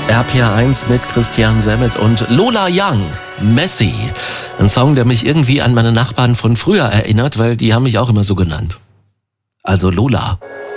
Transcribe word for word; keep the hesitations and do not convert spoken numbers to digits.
R P R eins mit Christian Semmet und Lola Young, Messi. Ein Song, der mich irgendwie an meine Nachbarn von früher erinnert, weil die haben mich auch immer so genannt. Also Lola.